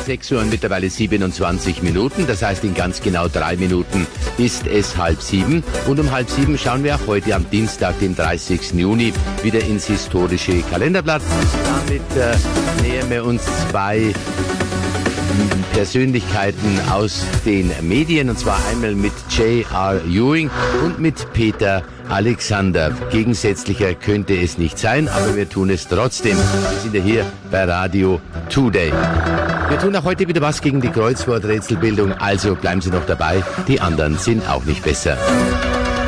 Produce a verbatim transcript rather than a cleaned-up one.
sechs Uhr und mittlerweile siebenundzwanzig Minuten. Das heißt, in ganz genau drei Minuten ist es halb sieben. Und um halb sieben schauen wir auch heute am Dienstag, dem dreißigsten Juni, wieder ins historische Kalenderblatt. Damit äh, nähern wir uns zwei Persönlichkeiten aus den Medien, und zwar einmal mit J R. Ewing und mit Peter Alexander. Gegensätzlicher könnte es nicht sein, aber wir tun es trotzdem. Wir sind ja hier bei Radio Today. Wir tun auch heute wieder was gegen die Kreuzworträtselbildung, also bleiben Sie noch dabei. Die anderen sind auch nicht besser.